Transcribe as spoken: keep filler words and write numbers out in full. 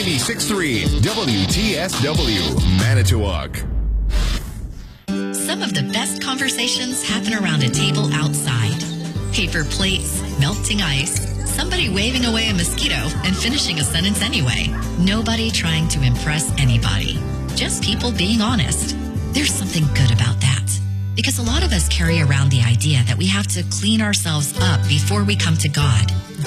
ninety-six point three W T S W, Manitowoc. Some of the best conversations happen around a table outside. Paper plates, melting ice, somebody waving away a mosquito and finishing a sentence anyway. Nobody trying to impress anybody. Just people being honest. There's something good about that. Because a lot of us carry around the idea that we have to clean ourselves up before we come to God.